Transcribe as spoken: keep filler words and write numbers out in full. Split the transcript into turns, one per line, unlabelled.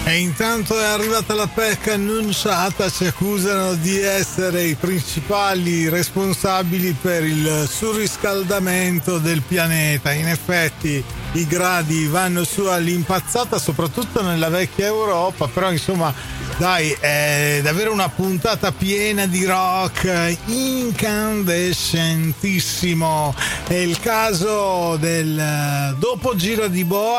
E intanto è arrivata la P E C annunciata, ci accusano di essere i principali responsabili per il surriscaldamento del pianeta. In effetti i gradi vanno su all'impazzata, soprattutto nella vecchia Europa, però insomma dai, è davvero una puntata piena di rock incandescentissimo. È il caso del dopo Giro di Boa,